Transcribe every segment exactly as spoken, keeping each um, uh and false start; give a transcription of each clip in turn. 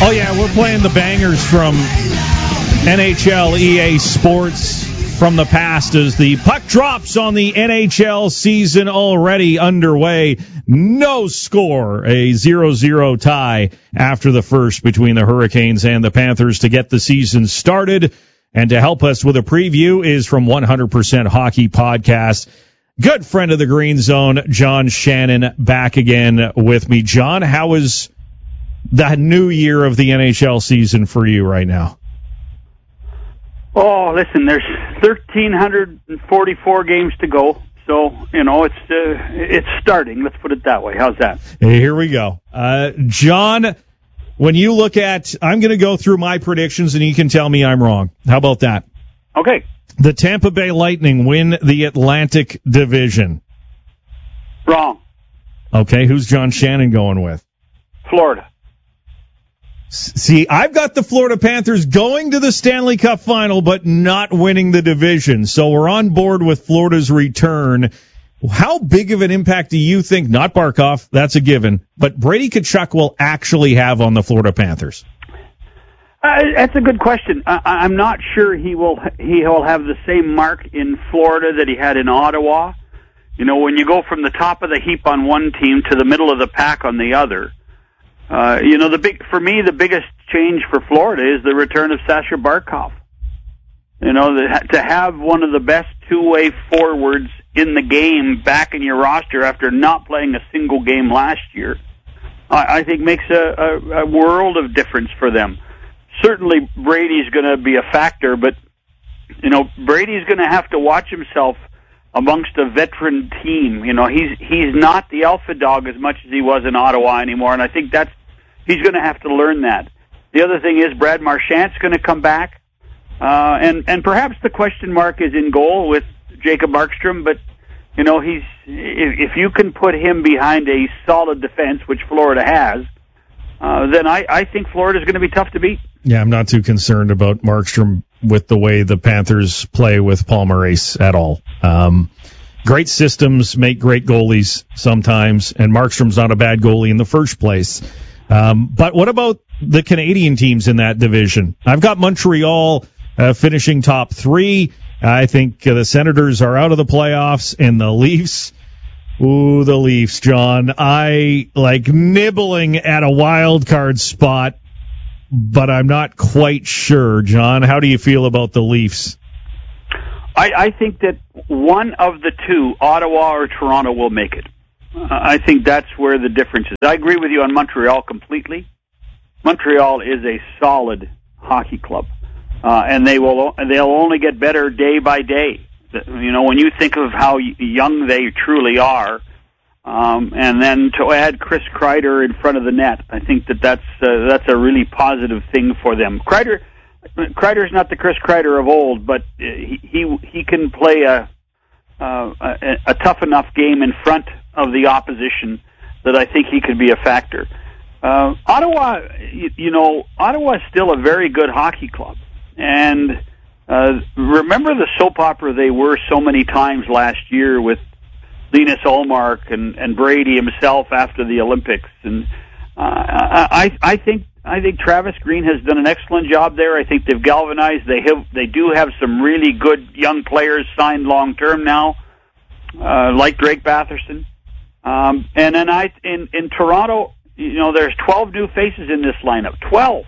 Oh, yeah, we're playing the bangers from N H L E A Sports from the past as the puck drops on the N H L season already underway. No score, a zero zero tie after the first between the Hurricanes and the Panthers to get the season started. And to help us with a preview is from one hundred percent Hockey Podcast, good friend of the Green Zone, John Shannon, back again with me. John, how is the new year of the N H L season for you right now? Oh, listen, there's one thousand three hundred forty-four games to go. So, you know, it's uh, it's starting. Let's put it that way. How's that? Hey, here we go. Uh, John, when you look at, I'm going to go through my predictions and you can tell me I'm wrong. How about that? Okay. The Tampa Bay Lightning win the Atlantic Division. Wrong. Okay, who's John Shannon going with? Florida. See, I've got the Florida Panthers going to the Stanley Cup final, but not winning the division. So we're on board with Florida's return. How big of an impact do you think, not Barkov, that's a given, but Brady Tkachuk will actually have on the Florida Panthers? Uh, that's a good question. I, I'm not sure he will he will have the same mark in Florida that he had in Ottawa. You know, when you go from the top of the heap on one team to the middle of the pack on the other, Uh, you know, the big for me, the biggest change for Florida is the return of Sasha Barkov. You know, the, to have one of the best two-way forwards in the game back in your roster after not playing a single game last year, I, I think makes a, a, a world of difference for them. Certainly, Brady's going to be a factor, but you know, Brady's going to have to watch himself amongst a veteran team. You know, he's he's not the alpha dog as much as he was in Ottawa anymore, and I think that's he's going to have to learn that. The other thing is Brad Marchand's going to come back, uh, and and perhaps the question mark is in goal with Jacob Markstrom, but you know, he's if, if you can put him behind a solid defense, which Florida has, uh, then I, I think Florida's going to be tough to beat. Yeah, I'm not too concerned about Markstrom with the way the Panthers play with Paul Maurice at all. Um, great systems make great goalies sometimes, and Markstrom's not a bad goalie in the first place. Um, but what about the Canadian teams in that division? I've got Montreal uh, finishing top three. I think uh, the Senators are out of the playoffs, and the Leafs, ooh, the Leafs, John. I like nibbling at a wild card spot, but I'm not quite sure. John, how do you feel about the Leafs? I, I think that one of the two, Ottawa or Toronto, will make it. Uh, I think that's where the difference is. I agree with you on Montreal completely. Montreal is a solid hockey club, uh, and they will they'll only get better day by day. You know, when you think of how young they truly are, um, and then to add Chris Kreider in front of the net, I think that that's uh, that's a really positive thing for them. Kreider, Kreider's not the Chris Kreider of old, but he he, he can play a, uh, a a tough enough game in front of the opposition that I think he could be a factor. Uh, Ottawa, you, you know, Ottawa's still a very good hockey club, and uh, remember the soap opera they were so many times last year with Linus Ullmark and, and Brady himself after the Olympics, and uh, I, I think I think Travis Green has done an excellent job there. I think they've galvanized. They have they do have some really good young players signed long term now, uh, like Drake Batherson, um, and then I in in Toronto, you know, there's twelve new faces in this lineup. twelve.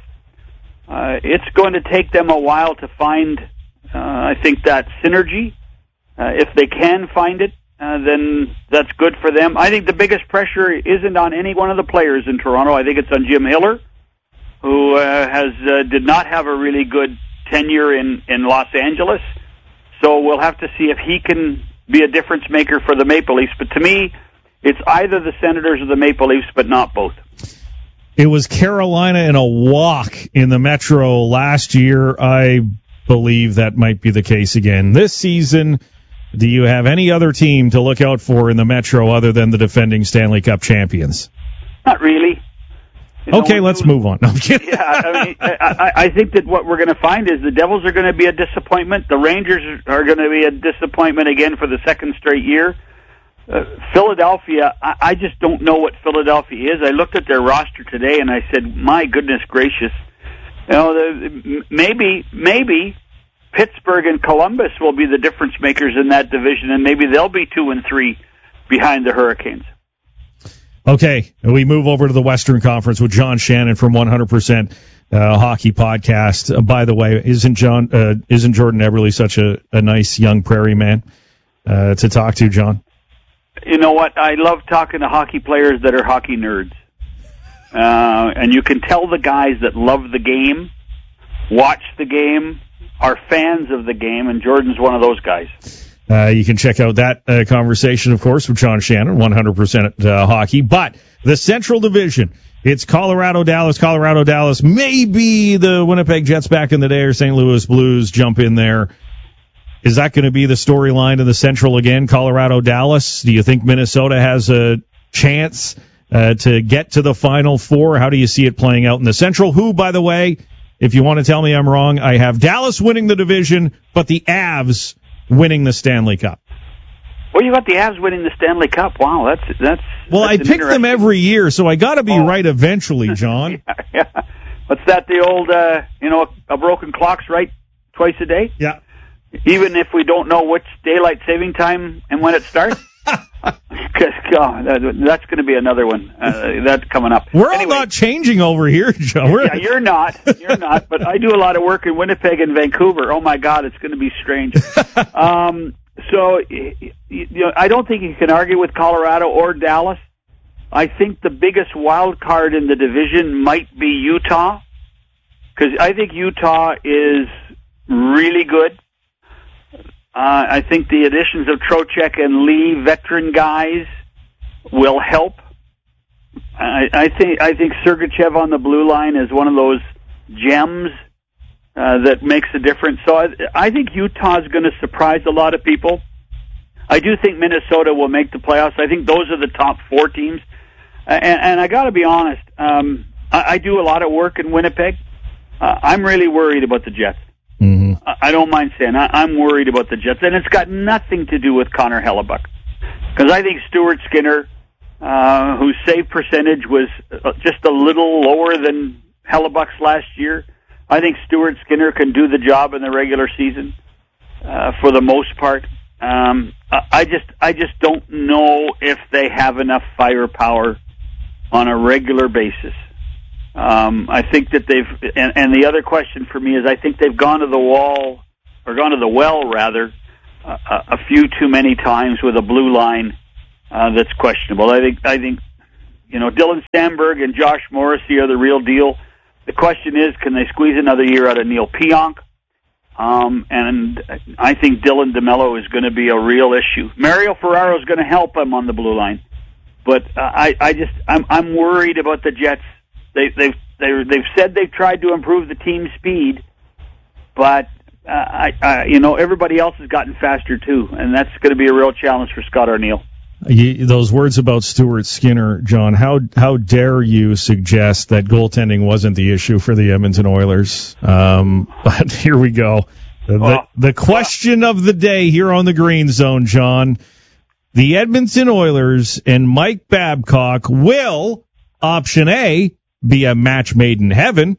Uh, it's going to take them a while to find, uh, I think, that synergy. Uh, if they can find it, uh, then that's good for them. I think the biggest pressure isn't on any one of the players in Toronto. I think it's on Jim Hiller, who uh, has uh, did not have a really good tenure in, in Los Angeles. So we'll have to see if he can be a difference maker for the Maple Leafs. But to me, it's either the Senators or the Maple Leafs, but not both. It was Carolina in a walk in the Metro last year. I believe that might be the case again. This season, do you have any other team to look out for in the Metro other than the defending Stanley Cup champions? Not really. You okay, know, let's move on. No, I'm kidding. Yeah, I, mean, I, I think that what we're going to find is the Devils are going to be a disappointment. The Rangers are going to be a disappointment again for the second straight year. uh, Philadelphia, I, I just don't know what Philadelphia is. I looked at their roster today and I said, my goodness gracious, you know, the, maybe, maybe Pittsburgh and Columbus will be the difference makers in that division, and maybe they'll be two and three behind the Hurricanes. Okay, we move over to the Western Conference with John Shannon from one hundred percent uh, Hockey Podcast. Uh, by the way, isn't John, uh, isn't Jordan Eberle such a, a nice young prairie man uh, to talk to, John? You know what? I love talking to hockey players that are hockey nerds. Uh, and you can tell the guys that love the game, watch the game, are fans of the game, and Jordan's one of those guys. Uh, you can check out that uh, conversation, of course, with John Shannon, one hundred percent uh, Hockey. But the Central Division, it's Colorado, Dallas, Colorado, Dallas. Maybe the Winnipeg Jets back in the day or Saint Louis Blues jump in there. Is that going to be the storyline in the Central again, Colorado, Dallas? Do you think Minnesota has a chance uh, to get to the Final Four? How do you see it playing out in the Central? Who, by the way, if you want to tell me I'm wrong, I have Dallas winning the division, but the Avs winning the Stanley Cup. Well, you got the Avs winning the Stanley Cup. Wow, that's that's. Well, that's I pick them every year, so I got to be oh. right eventually, John. yeah, yeah. What's that? The old, uh, you know, a broken clock's right twice a day. Yeah. Even if we don't know which daylight saving time and when it starts. Because oh, that, that's going to be another one. Uh, that's coming up. We're anyway, all not changing over here, Joe. We're... Yeah, you're not. You're not. But I do a lot of work in Winnipeg and Vancouver. Oh my God, it's going to be strange. um, so, you know, I don't think you can argue with Colorado or Dallas. I think the biggest wild card in the division might be Utah, because I think Utah is really good. Uh, I think the additions of Trocheck and Lee, veteran guys, will help. I, I think I think Sergachev on the blue line is one of those gems uh, that makes a difference. So I, I think Utah is going to surprise a lot of people. I do think Minnesota will make the playoffs. I think those are the top four teams. And, and I got to be honest, um, I, I do a lot of work in Winnipeg. Uh, I'm really worried about the Jets. Mm-hmm. I don't mind saying I, I'm worried about the Jets, and it's got nothing to do with Connor Hellebuck, because I think Stuart Skinner, uh, whose save percentage was just a little lower than Hellebuck's last year, I think Stuart Skinner can do the job in the regular season uh, for the most part. Um, I just I just don't know if they have enough firepower on a regular basis. Um, I think that they've, and, and the other question for me is, I think they've gone to the wall, or gone to the well, rather, uh, a few too many times with a blue line uh, that's questionable. I think, I think, you know, Dylan Sandberg and Josh Morrissey are the real deal. The question is, can they squeeze another year out of Neil Pionk? Um, and I think Dylan DeMello is going to be a real issue. Mario Ferraro is going to help him on the blue line, but uh, I, I just, I'm, I'm worried about the Jets. They, they've they've they've said they've tried to improve the team speed, but uh, I, I you know everybody else has gotten faster too, and that's going to be a real challenge for Scott Arniel. You, those words about Stuart Skinner, John. How how dare you suggest that goaltending wasn't the issue for the Edmonton Oilers? Um, but here we go. The, well, the question well. of the day here on the Green Zone, John. The Edmonton Oilers and Mike Babcock will, option A, be a match made in heaven,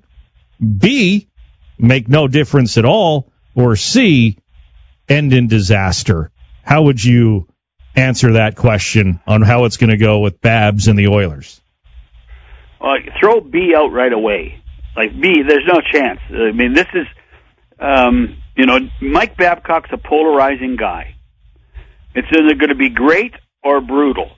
B, make no difference at all, or C, end in disaster. How would you answer that question on how it's going to go with Babs and the Oilers? Well, throw B out right away. Like B, there's no chance. I mean, this is, um, you know, Mike Babcock's a polarizing guy. It's either going to be great or brutal.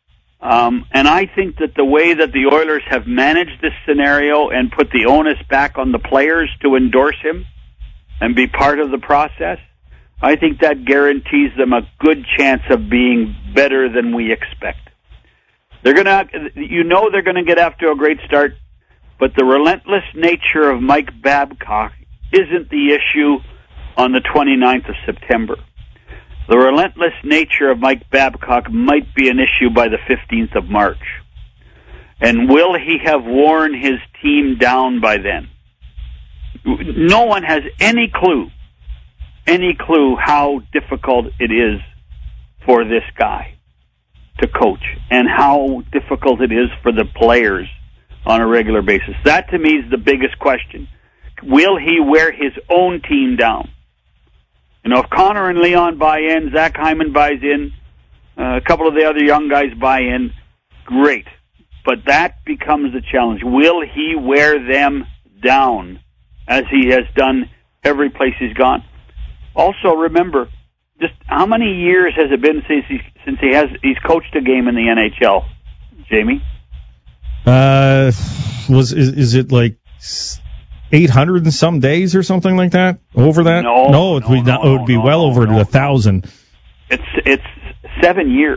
Um, and I think that the way that the Oilers have managed this scenario and put the onus back on the players to endorse him and be part of the process, I think that guarantees them a good chance of being better than we expect. They're gonna, you know, they're going to get off to a great start, but the relentless nature of Mike Babcock isn't the issue on the twenty-ninth of September. The relentless nature of Mike Babcock might be an issue by the fifteenth of March. And will he have worn his team down by then? No one has any clue, any clue how difficult it is for this guy. to coach and how difficult it is for the players on a regular basis. That, to me, is the biggest question. Will he wear his own team down? You know, if Connor and Leon buy in, Zach Hyman buys in, uh, a couple of the other young guys buy in, great. But that becomes the challenge. Will he wear them down as he has done every place he's gone? Also, remember, just how many years has it been since he, since he has he's coached a game in the N H L, Jamie? Uh, was is, is it like eight hundred and some days or something like that? Over that? No, no, it would, no, not, it would be no, well no, over no. a thousand. It's it's seven years.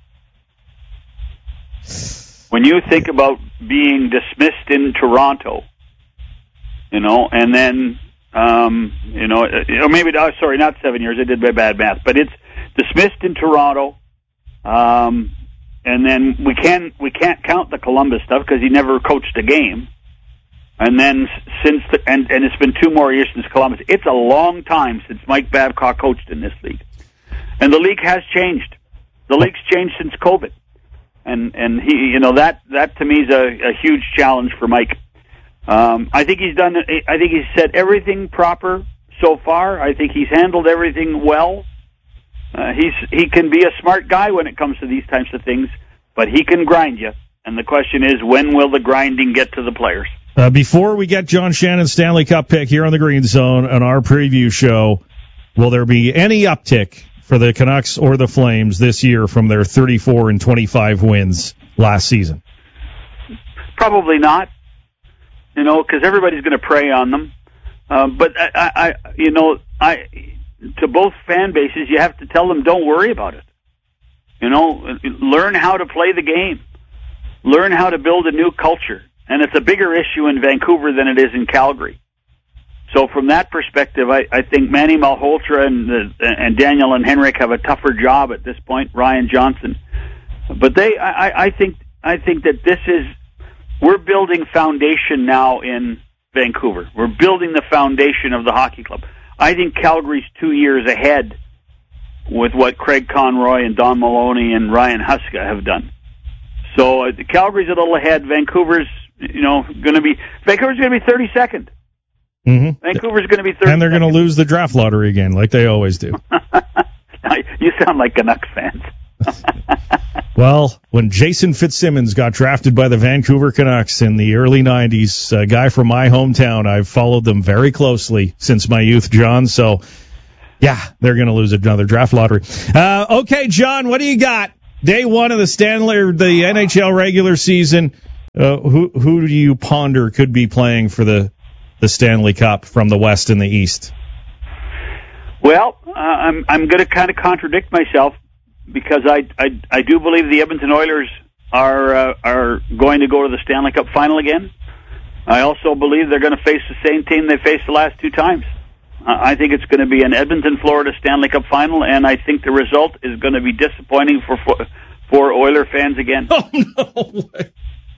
When you think about being dismissed in Toronto, you know, and then, um, you know, or maybe, oh, sorry, not seven years, I did my bad math, but it's dismissed in Toronto, um, and then we can, we can't count the Columbus stuff because he never coached a game. And then since, the, and, and it's been two more years since Columbus. It's a long time since Mike Babcock coached in this league. And the league has changed. The league's changed since COVID. And, and he, you know, that, that to me is a, a huge challenge for Mike. Um, I think he's done, I think he's said everything proper so far. I think he's handled everything well. Uh, he's, he can be a smart guy when it comes to these types of things, but he can grind you. And the question is, when will the grinding get to the players? Uh, before we get John Shannon's Stanley Cup pick here on the Green Zone on our preview show, will there be any uptick for the Canucks or the Flames this year from their thirty-four and twenty-five wins last season? Probably not, you know, because everybody's going to prey on them. Uh, but I, I, you know, I to both fan bases, you have to tell them, don't worry about it. You know, learn how to play the game, learn how to build a new culture, and it's a bigger issue in Vancouver than it is in Calgary. So from that perspective, I, I think Manny Malhotra and the, and Daniel and Henrik have a tougher job at this point. Ryan Johnson, but they, I, I think, I think that this is we're building foundation now in Vancouver. We're building the foundation of the hockey club. I think Calgary's two years ahead with what Craig Conroy and Don Maloney and Ryan Huska have done. So uh, Calgary's a little ahead. Vancouver's, you know, going to be Vancouver's going to be thirty-second. Mm-hmm. Vancouver's going to be thirty, and they're going to lose the draft lottery again, like they always do. You sound like Canucks fans. Well, when Jason Fitzsimmons got drafted by the Vancouver Canucks in the early nineties, a guy from my hometown, I've followed them very closely since my youth, John. So, yeah, they're going to lose another draft lottery. Uh, okay, John, what do you got? Day one of the Stanley, or the N H L regular season. Uh, who who do you ponder could be playing for the the Stanley Cup from the West and the East? Well, uh, I'm I'm going to kind of contradict myself because I, I I do believe the Edmonton Oilers are uh, are going to go to the Stanley Cup final again. I also believe they're going to face the same team they faced the last two times. Uh, I think it's going to be an Edmonton, Florida Stanley Cup final, and I think the result is going to be disappointing for for, for Oiler fans again. Oh, no way.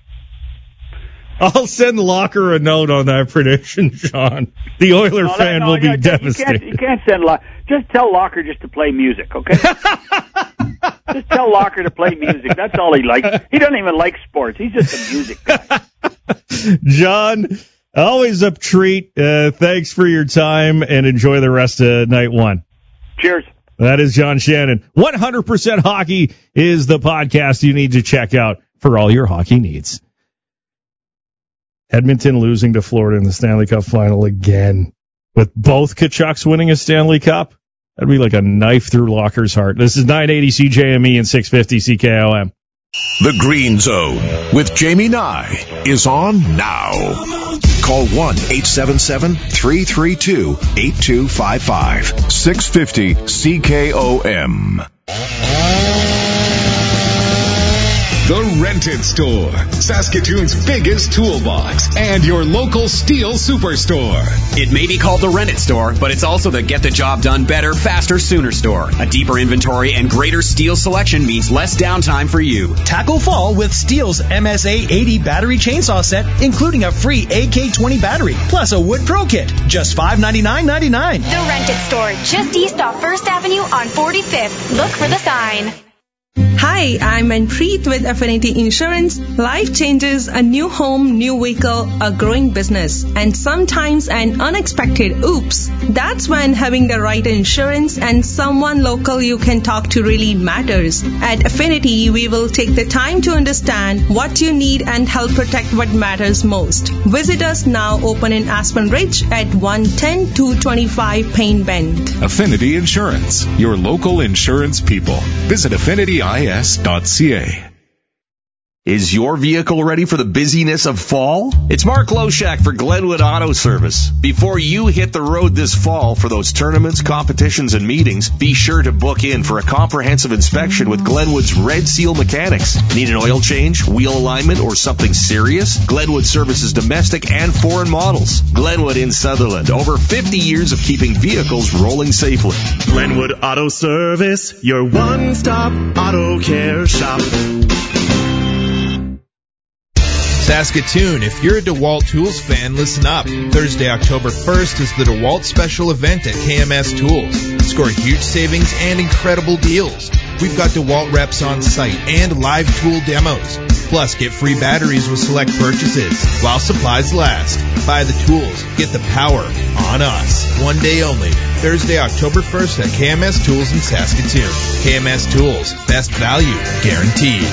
I'll send Locker a note on that prediction, John. The Oiler no, fan no, will no, be devastated. You can't, you can't send Locker. Just tell Locker just to play music, okay? Just tell Locker to play music. That's all he likes. He doesn't even like sports. He's just a music guy. John, always a treat. Uh, thanks for your time, and enjoy the rest of night one. Cheers. That is John Shannon. one hundred percent Hockey is the podcast you need to check out for all your hockey needs. Edmonton losing to Florida in the Stanley Cup final again. With both Kachucks winning a Stanley Cup, that'd be like a knife through Locker's heart. This is nine eighty C J M E and six fifty C K O M. The Green Zone with Jamie Nye is on now. Call one eight seven seven, three three two, eight two five five. six fifty C K O M. The Rented Store, Saskatoon's biggest toolbox, and your local steel superstore. It may be called the Rented Store, but it's also the get the job done better, faster, sooner store. A deeper inventory and greater steel selection means less downtime for you. Tackle fall with Steel's M S A eighty battery chainsaw set, including a free A K twenty battery, plus a wood pro kit. Just five ninety-nine ninety-nine. The Rented Store, just east off First Avenue on forty-fifth. Look for the sign. Hi, I'm Manpreet with Affinity Insurance. Life changes, a new home, new vehicle, a growing business, and sometimes an unexpected oops. That's when having the right insurance and someone local you can talk to really matters. At Affinity, we will take the time to understand what you need and help protect what matters most. Visit us now, open in Aspen Ridge at one ten two twenty-five Payne Bend. Affinity Insurance, your local insurance people. Visit affinity I S dot C A. Is your vehicle ready for the busyness of fall? It's Mark Loshak for Glenwood Auto Service. Before you hit the road this fall for those tournaments, competitions, and meetings, be sure to book in for a comprehensive inspection with Glenwood's Red Seal Mechanics. Need an oil change, wheel alignment, or something serious? Glenwood services domestic and foreign models. Glenwood in Sutherland, over fifty years of keeping vehicles rolling safely. Glenwood Auto Service, your one-stop auto care shop. Saskatoon, if you're a DeWalt Tools fan, listen up. Thursday, October first is the DeWalt special event at K M S Tools. Score huge savings and incredible deals. We've got DeWalt reps on site and live tool demos. Plus, get free batteries with select purchases while supplies last. Buy the tools. Get the power on us. One day only. Thursday, October first at K M S Tools in Saskatoon. K M S Tools. Best value guaranteed.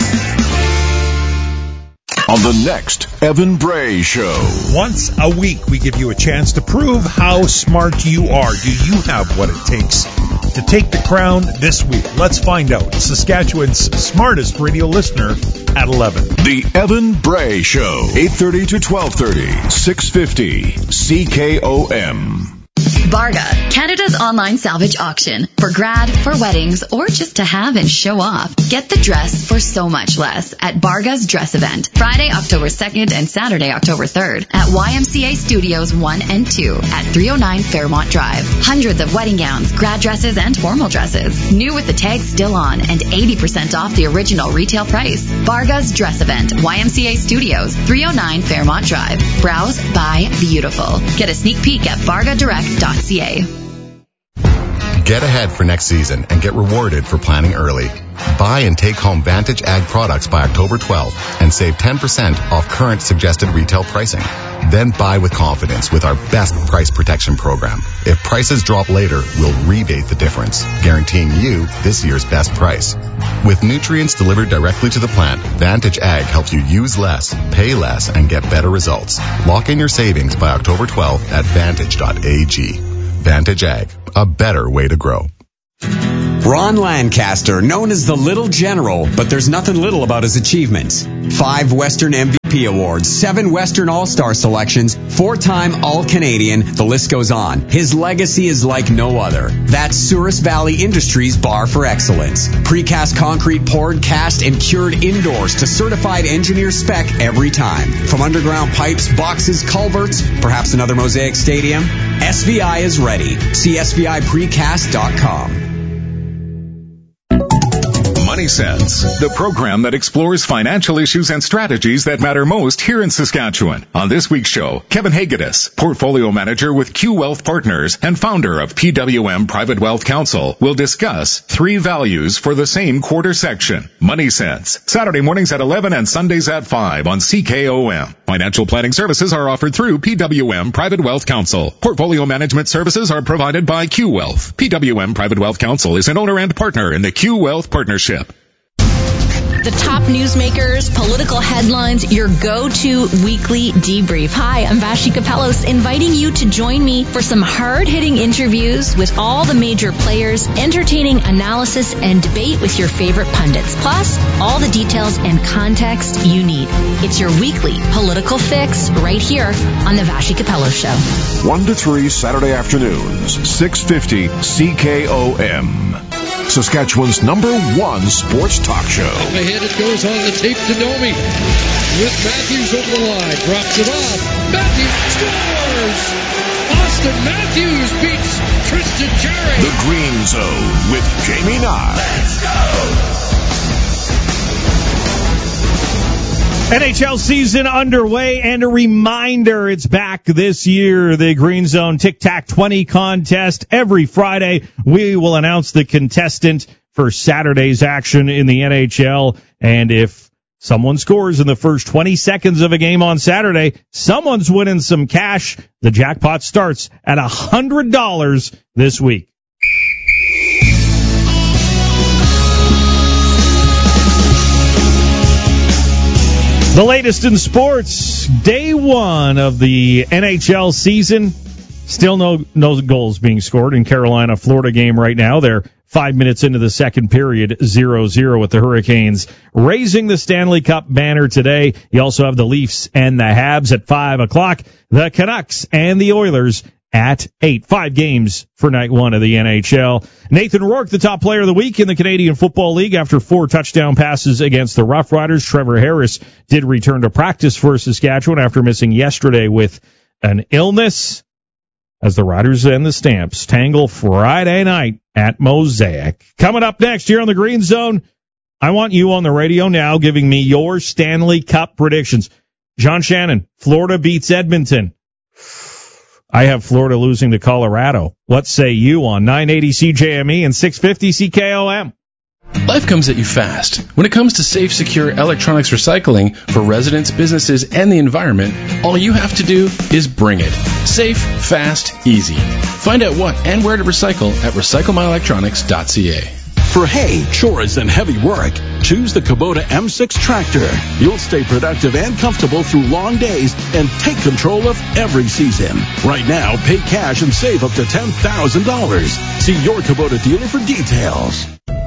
On the next Evan Bray Show. Once a week, we give you a chance to prove how smart you are. Do you have what it takes to take the crown this week? Let's find out. Saskatchewan's smartest radio listener at eleven. The Evan Bray Show, eight thirty to twelve thirty, six fifty C K O M. Barga, Canada's online salvage auction. For grad, for weddings, or just to have and show off. Get the dress for so much less at Barga's Dress Event. Friday, October second and Saturday, October third at Y M C A Studios one and two at three oh nine Fairmont Drive. Hundreds of wedding gowns, grad dresses, and formal dresses. New with the tags still on and eighty percent off the original retail price. Barga's Dress Event, Y M C A Studios, three oh nine Fairmont Drive. Browse, buy, beautiful. Get a sneak peek at barga direct dot c a. Get ahead for next season and get rewarded for planning early. Buy and take home Vantage Ag products by October twelfth and save ten percent off current suggested retail pricing. Then buy with confidence with our best price protection program. If prices drop later, we'll rebate the difference, guaranteeing you this year's best price. With nutrients delivered directly to the plant, Vantage Ag helps you use less, pay less, and get better results. Lock in your savings by October twelfth at vantage dot a g. Vantage Ag, a better way to grow. Ron Lancaster, known as the Little General, but there's nothing little about his achievements. Five Western M V P awards, seven Western All-Star selections, four-time All-Canadian, the list goes on. His legacy is like no other. That's Souris Valley Industries bar for excellence. Precast concrete poured, cast, and cured indoors to certified engineer spec every time. From underground pipes, boxes, culverts, perhaps another Mosaic Stadium, S V I is ready. See S V I precast dot com. Money Sense, the program that explores financial issues and strategies that matter most here in Saskatchewan. On this week's show, Kevin Hagedis, portfolio manager with Q Wealth Partners and founder of P W M Private Wealth Council, will discuss three values for the same quarter section. Money Sense, Saturday mornings at eleven and Sundays at five on C K O M. Financial planning services are offered through P W M Private Wealth Council. Portfolio management services are provided by Q Wealth. P W M Private Wealth Council is an owner and partner in the Q Wealth Partnership. The top newsmakers, political headlines, your go-to weekly debrief. Hi, I'm Vashi Kapelos, inviting you to join me for some hard-hitting interviews with all the major players, entertaining analysis and debate with your favorite pundits, plus all the details and context you need. It's your weekly political fix right here on the Vashi Kapelos Show. one to three Saturday afternoons, six fifty C K O M. Saskatchewan's number one sports talk show. Up ahead it goes on the tape to Domi. With Matthews over the line. Drops it off. Matthews scores! Austin Matthews beats Tristan Jarry. The Green Zone with Jamie Nye. Let's go! N H L season underway, and a reminder, it's back this year, the Green Zone Tic Tac twenty contest. Every Friday, we will announce the contestant for Saturday's action in the N H L. And if someone scores in the first twenty seconds of a game on Saturday, someone's winning some cash. The jackpot starts at one hundred dollars this week. The latest in sports, day one of the N H L season. Still no no goals being scored in Carolina-Florida game right now. They're five minutes into the second period, zero zero with the Hurricanes raising the Stanley Cup banner today. You also have the Leafs and the Habs at five o'clock. The Canucks and the Oilers at eight. Five games for night one of the N H L. Nathan Rourke, the top player of the week in the Canadian Football League after four touchdown passes against the Rough Riders. Trevor Harris did return to practice for Saskatchewan after missing yesterday with an illness as the Riders and the Stamps tangle Friday night at Mosaic. Coming up next here on the Green Zone, I want you on the radio now giving me your Stanley Cup predictions. John Shannon, Florida beats Edmonton. I have Florida losing to Colorado. What say you on nine eighty C J M E and six fifty C K O M? Life comes at you fast. When it comes to safe, secure electronics recycling for residents, businesses, and the environment, all you have to do is bring it. Safe, fast, easy. Find out what and where to recycle at recycle my electronics dot c a. For hay, chores, and heavy work, choose the Kubota M six tractor. You'll stay productive and comfortable through long days and take control of every season. Right now, pay cash and save up to ten thousand dollars. See your Kubota dealer for details.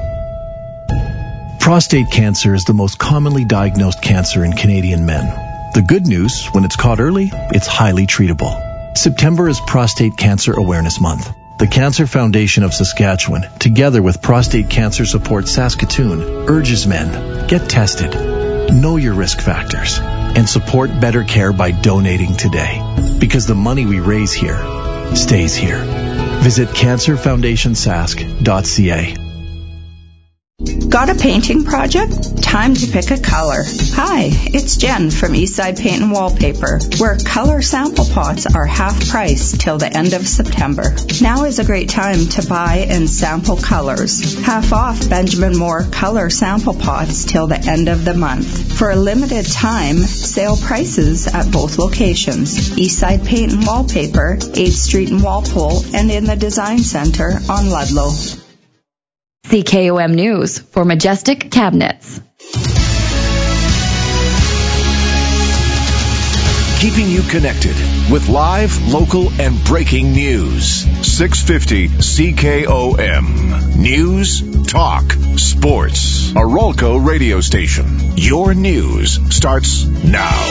Prostate cancer is the most commonly diagnosed cancer in Canadian men. The good news, when it's caught early, it's highly treatable. September is Prostate Cancer Awareness Month. The Cancer Foundation of Saskatchewan, together with Prostate Cancer Support Saskatoon, urges men, get tested, know your risk factors, and support better care by donating today. Because the money we raise here stays here. Visit cancer foundation sask dot c a. Got a painting project? Time to pick a color. Hi, it's Jen from Eastside Paint and Wallpaper, where color sample pots are half price till the end of September. Now is a great time to buy and sample colors. Half off Benjamin Moore color sample pots till the end of the month. For a limited time, sale prices at both locations. Eastside Paint and Wallpaper, eighth Street in Walpole, and in the Design Center on Ludlow. C K O M News for Majestic Cabinets. Keeping you connected with live, local, and breaking news. six fifty C K O M. News, talk, sports. A Rolco radio station. Your news starts now.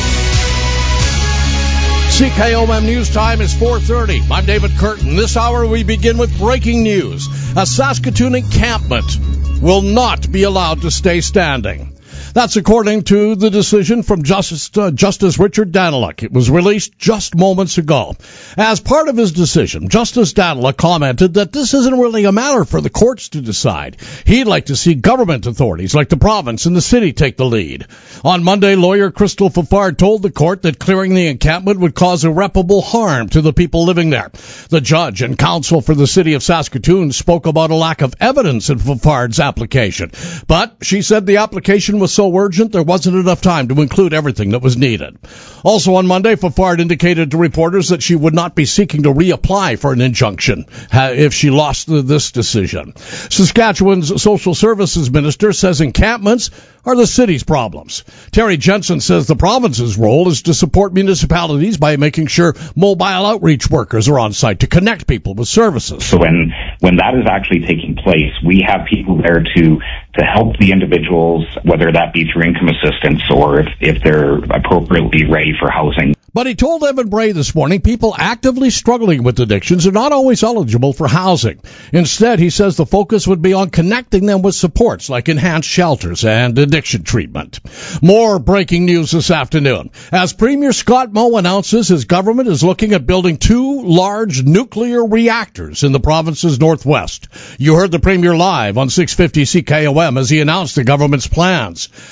C K O M News Time is four thirty. I'm David Curtin. This hour we begin with breaking news. A Saskatoon encampment will not be allowed to stay standing. That's according to the decision from Justice, uh, Justice Richard Daniluk. It was released just moments ago. As part of his decision, Justice Daniluk commented that this isn't really a matter for the courts to decide. He'd like to see government authorities like the province and the city take the lead. On Monday, lawyer Crystal Fafard told the court that clearing the encampment would cause irreparable harm to the people living there. The judge and counsel for the city of Saskatoon spoke about a lack of evidence in Fafard's application, but she said the application was so urgent there wasn't enough time to include everything that was needed. Also on Monday, Fafard indicated to reporters that she would not be seeking to reapply for an injunction if she lost this decision. Saskatchewan's social services minister says encampments are the city's problems. Terry Jensen says the province's role is to support municipalities by making sure mobile outreach workers are on site to connect people with services. So when when that is actually taking place, we have people there to to help the individuals, whether that be through income assistance or if, if they're appropriately ready for housing. But he told Evan Bray this morning people actively struggling with addictions are not always eligible for housing. Instead, he says the focus would be on connecting them with supports like enhanced shelters and addiction treatment. More breaking news this afternoon. As Premier Scott Moe announces his government is looking at building two large nuclear reactors in the province's northwest. You heard the Premier live on six fifty C K O M as he announced the government's plans.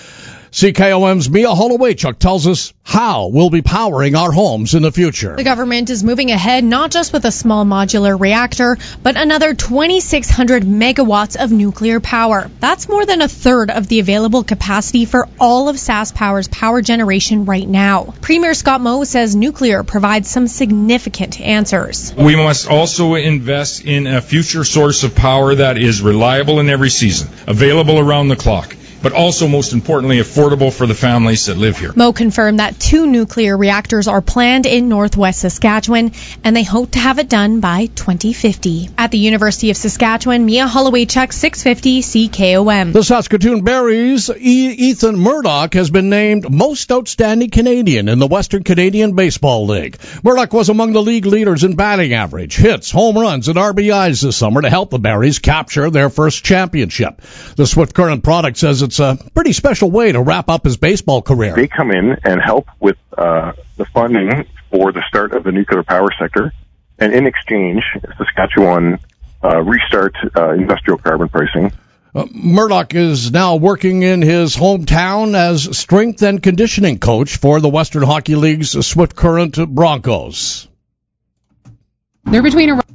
C K O M's Mia Holowaychuk tells us how we'll be powering our homes in the future. The government is moving ahead not just with a small modular reactor, but another twenty-six hundred megawatts of nuclear power. That's more than a third of the available capacity for all of SaskPower's power generation right now. Premier Scott Moe says nuclear provides some significant answers. We must also invest in a future source of power that is reliable in every season, available around the clock, but also, most importantly, affordable for the families that live here. Moe confirmed that two nuclear reactors are planned in northwest Saskatchewan, and they hope to have it done by twenty fifty. At the University of Saskatchewan, Mia Holowaychuk, six fifty C K O M. The Saskatoon Berries' e- Ethan Murdoch has been named Most Outstanding Canadian in the Western Canadian Baseball League. Murdoch was among the league leaders in batting average, hits, home runs, and R B Is this summer to help the Berries capture their first championship. The Swift Current product says it's a pretty special way to wrap up his baseball career. They come in and help with uh, the funding for the start of the nuclear power sector, and in exchange, Saskatchewan uh, restart uh, industrial carbon pricing. Uh, Murdoch is now working in his hometown as strength and conditioning coach for the Western Hockey League's Swift Current Broncos. They're between a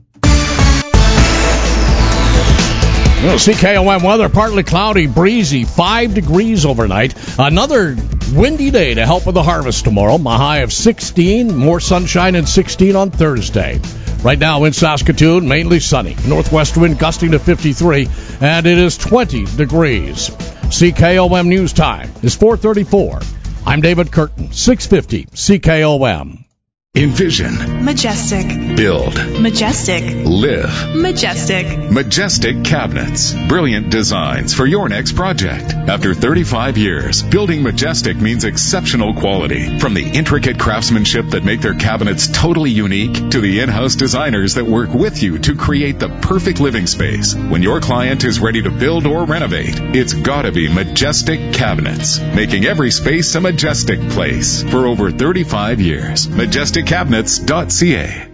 C K O M weather, partly cloudy, breezy, five degrees overnight. Another windy day to help with the harvest tomorrow. A high of sixteen, more sunshine and sixteen on Thursday. Right now in Saskatoon, mainly sunny. Northwest wind gusting to fifty-three, and it is twenty degrees. C K O M News Time is four thirty-four. I'm David Curtin, six fifty C K O M. Envision. Majestic. Build. Majestic. Live. Majestic. Majestic Cabinets. Brilliant designs for your next project. After thirty-five years, building Majestic means exceptional quality. From the intricate craftsmanship that make their cabinets totally unique to the in-house designers that work with you to create the perfect living space. When your client is ready to build or renovate, it's gotta be Majestic Cabinets, making every space a majestic place for over thirty-five years. Majestic Cabinets dot c a.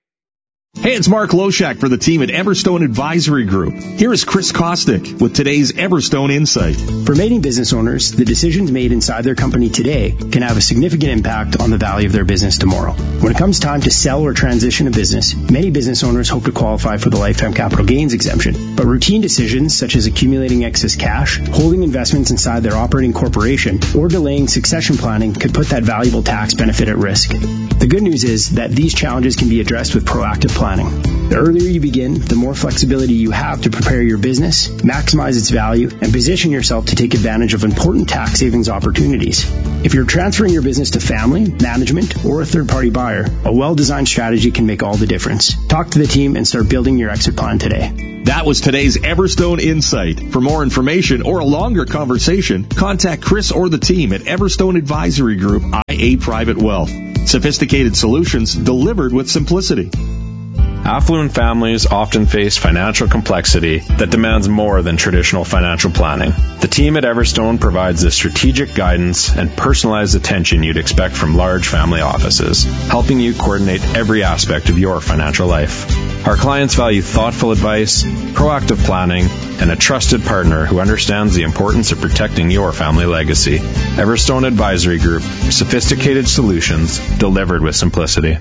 Hey, it's Mark Loshak for the team at Everstone Advisory Group. Here is Chris Kostick with today's Everstone Insight. For many business owners, the decisions made inside their company today can have a significant impact on the value of their business tomorrow. When it comes time to sell or transition a business, many business owners hope to qualify for the lifetime capital gains exemption. But routine decisions such as accumulating excess cash, holding investments inside their operating corporation, or delaying succession planning could put that valuable tax benefit at risk. The good news is that these challenges can be addressed with proactive planning. The earlier you begin, the more flexibility you have to prepare your business, maximize its value, and position yourself to take advantage of important tax savings opportunities. If you're transferring your business to family, management, or a third-party buyer, a well-designed strategy can make all the difference. Talk to the team and start building your exit plan today. That was today's Everstone Insight. For more information or a longer conversation, contact Chris or the team at Everstone Advisory Group, I A Private Wealth. Sophisticated solutions delivered with simplicity. Affluent families often face financial complexity that demands more than traditional financial planning. The team at Everstone provides the strategic guidance and personalized attention you'd expect from large family offices, helping you coordinate every aspect of your financial life. Our clients value thoughtful advice, proactive planning, and a trusted partner who understands the importance of protecting your family legacy. Everstone Advisory Group, sophisticated solutions delivered with simplicity.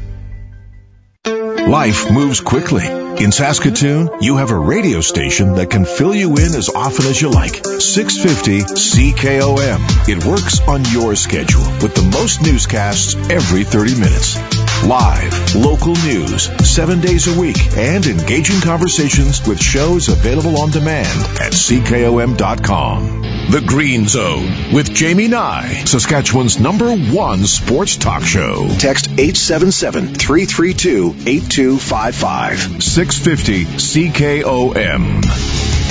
Life moves quickly. In Saskatoon, you have a radio station that can fill you in as often as you like. six fifty C K O M. It works on your schedule with the most newscasts every thirty minutes. Live, local news, seven days a week, and engaging conversations with shows available on demand at C K O M dot com. The Green Zone with Jamie Nye, Saskatchewan's number one sports talk show. Text eight seven seven, three three two, eight two five five. six fifty C K O M.